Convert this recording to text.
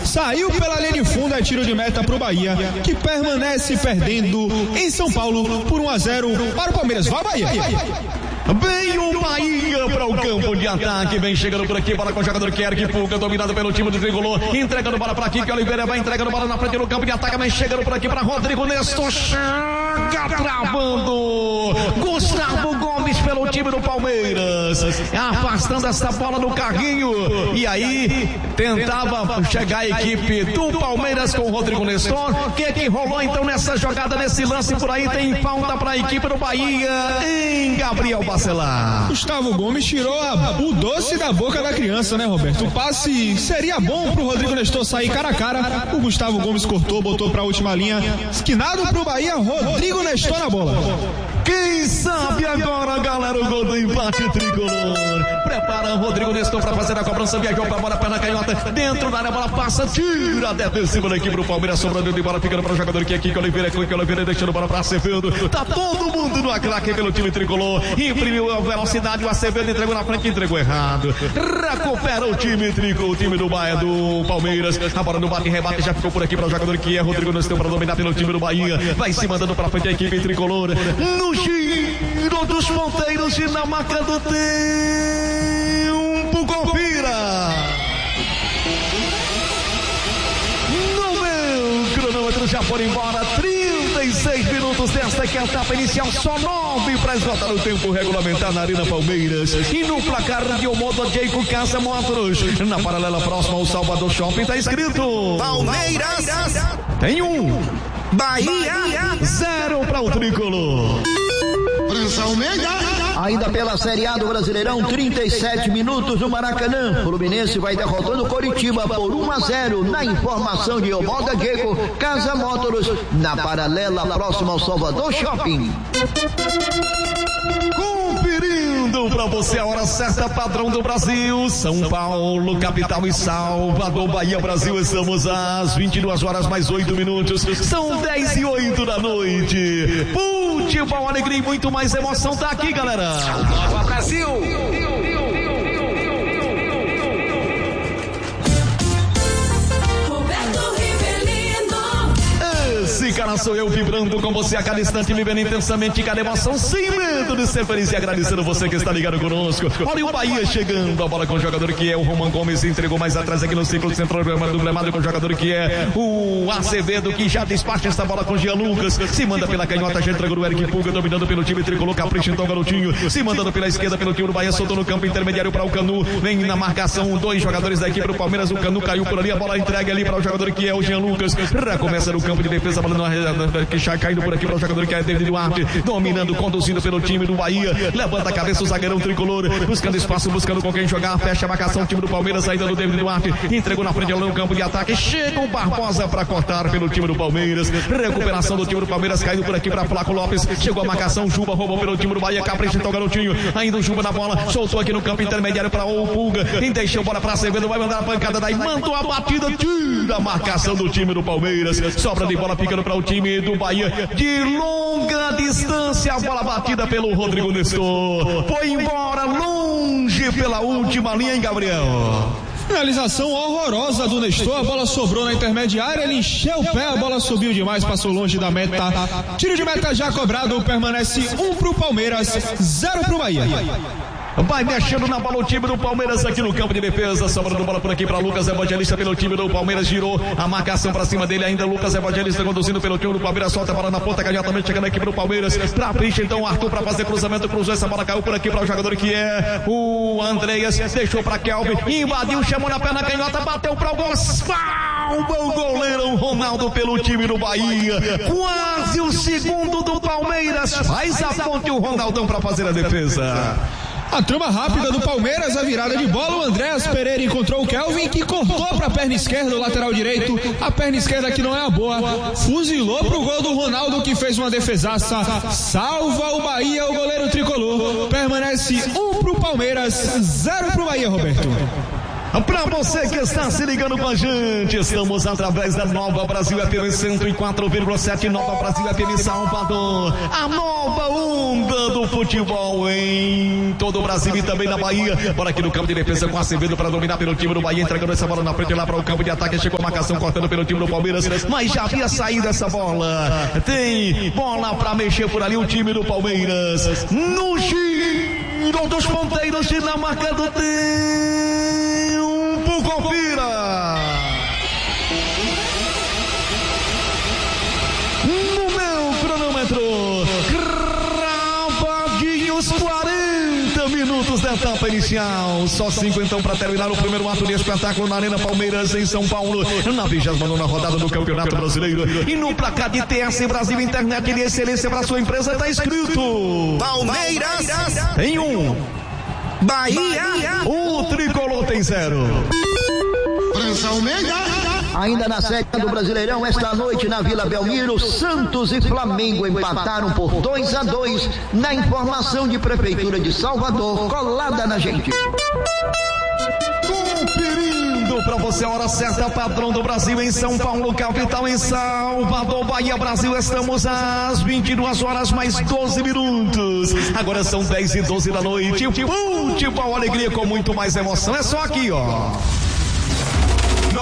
saiu pela linha de fundo, é tiro de meta pro Bahia, que permanece perdendo em São Paulo por 1-0 para o Palmeiras. Vai, Bahia! Vem o Bahia para o campo de ataque, vem chegando por aqui, bola com o jogador que Eric Puga, dominado pelo time do Tricolor, entregando bola para aqui, que Oliveira vai entregando bola na frente do campo de ataque, vem chegando por aqui para Rodrigo Nestor, chega travando, Gustavo Gomes pelo time do Palmeiras, afastando essa bola no carrinho, e aí tentava chegar a equipe do Palmeiras com o Rodrigo Nestor. O que rolou então nessa jogada, nesse lance por aí? Tem falta para a equipe do Bahia em Gabriel Bacelar. Gustavo Gomes tirou o doce da boca da criança, né, Roberto? O passe seria bom pro Rodrigo Nestor sair cara a cara. O Gustavo Gomes cortou, botou pra última linha. Esquinado pro Bahia, Rodrigo Nestor na bola. Quem sabe agora, galera, o gol do empate tricolor. Prepara o Rodrigo Nestor para fazer a cobrança, viajou pra bola, perna canhota, dentro da área, bola passa, tira a defensiva da equipe do Palmeiras, sobrando de bola, ficando para o jogador que é Kiko Oliveira, deixando bola para Acevedo. Tá todo mundo no acraque pelo time tricolor, imprimiu a velocidade, o Acevedo entregou na frente, entregou errado. Recupera o time tricolor, o time do Bahia, do Palmeiras. A bola no bate e rebate, já ficou por aqui para o jogador que é Rodrigo Nestor para dominar pelo time do Bahia. Vai se mandando para frente a equipe tricolor. No giro dos ponteiros e na marca do tempo, confira. No meu cronômetro já foram embora 36 minutos desta que é a etapa inicial, só 9 para esgotar o tempo regulamentar na Arena Palmeiras. E no placar de Omodo Jeico Casa Motors, na paralela próxima ao Salvador Shopping, tá escrito Palmeiras tem 1, Bahia 0 para o tricolor. Ainda pela Série A do Brasileirão, 37 minutos no Maracanã. Fluminense vai derrotando Coritiba por 1-0 na informação de Omoda Diego Casa Motors, na paralela próxima ao Salvador Shopping. Conferindo pra você a hora certa, padrão do Brasil, São Paulo, capital e Salvador, Bahia, Brasil, estamos às 22 horas mais 8 minutos, são 10:08 da noite. Futebol, alegria e muito mais emoção tá aqui, galera. Brasil! Esse cara sou eu, vibrando com você a cada instante, vivendo intensamente cada emoção, sem medo de ser feliz, e agradecendo você que está ligado conosco. Olha o Bahia chegando, a bola com o jogador que é o Roman Gomes, entregou mais atrás aqui no círculo central do gramado com o jogador que é o Acevedo, que já despacha essa bola com o Jean Lucas, se manda pela canhota, já entregou o Eric Puga, dominando pelo time tricolor, capricha então garotinho, se mandando pela esquerda pelo time do Bahia, soltou no campo intermediário para o Canu, vem na marcação, 2 jogadores da equipe do Palmeiras, o Canu caiu por ali, a bola entregue ali para o jogador que é o Jean Lucas, recomeça no campo de defesa, a bola que já caindo por aqui para o jogador que é David Duarte, dominando, conduzindo pelo time do Bahia, levanta a cabeça o zagueirão tricolor, buscando espaço, buscando com quem jogar, fecha a marcação, time do Palmeiras, saída do David Duarte, entregou na frente no campo de ataque, chega o Barbosa para cortar pelo time do Palmeiras, recuperação do time do Palmeiras, caindo por aqui para Flaco Lopes, chegou a marcação, Juba roubou pelo time do Bahia, capricha então o garotinho, ainda o Juba na bola, soltou aqui no campo intermediário para o Pulga, e deixou a bola para Acevedo, vai mandar a pancada daí, mandou a batida, tira a marcação do time do Palmeiras, sobra de bola ficando para o time do Bahia, de longa distância, a bola batida pelo Rodrigo Nestor, foi embora longe pela última linha, hein, Gabriel? Finalização horrorosa do Nestor, a bola sobrou na intermediária, ele encheu o pé, a bola subiu demais, passou longe da meta. Tiro de meta já cobrado, permanece 1 pro Palmeiras, 0 pro Bahia. Vai mexendo na bola o time do Palmeiras aqui no campo de defesa, sobrando bola por aqui para Lucas Evangelista pelo time do Palmeiras, girou a marcação para cima dele, ainda Lucas Evangelista conduzindo pelo time do Palmeiras, solta a bola na ponta, canhotamente chegando a equipe do Palmeiras, pra frente então o Arthur para fazer cruzamento, cruzou essa bola, caiu por aqui para o jogador que é o Andreas, deixou para Kelvin, invadiu, chamou na perna canhota, bateu para o gol, salva o goleiro Ronaldo pelo time do Bahia, quase o segundo do Palmeiras, faz a ponte o Ronaldão para fazer a defesa. A trama rápida do Palmeiras, a virada de bola, o Andréas Pereira encontrou o Kelvin, que cortou para a perna esquerda, o lateral direito, a perna esquerda que não é a boa, fuzilou pro gol do Ronaldo, que fez uma defesaça, salva o Bahia, o goleiro tricolor, permanece 1 pro Palmeiras, 0 pro Bahia, Roberto. Pra você que está se ligando com a gente, estamos através da Nova Brasil FM 104,7, Nova Brasil FM Salvador, a nova onda do futebol em todo o Brasil e também na Bahia. Bora aqui no campo de defesa com Acevedo para dominar pelo time do Bahia, entregando essa bola na frente lá para o campo de ataque, chegou a marcação cortando pelo time do Palmeiras, mas já havia saído essa bola. Tem bola para mexer por ali o time do Palmeiras, no giro dos ponteiros e na marca do tempo, confira. No meu cronômetro, cravadinhos 40 minutos da etapa inicial. Só 5 então para terminar o primeiro ato de espetáculo na Arena Palmeiras em São Paulo, na 29ª rodada do Campeonato Brasileiro. E no placar de TS Brasil Internet de Excelência para sua empresa está escrito: Palmeiras tem 1, Bahia. o tricolor tem 0. Ainda na Série A do Brasileirão, esta noite na Vila Belmiro, Santos e Flamengo empataram por 2-2 na informação de Prefeitura de Salvador, colada na gente. Conferindo para você a hora certa, padrão do Brasil em São Paulo, capital em Salvador, Bahia, Brasil. Estamos às 22 horas mais 12 minutos. Agora são 10:12 da noite. Futebol, alegria com muito mais emoção. É só aqui, ó.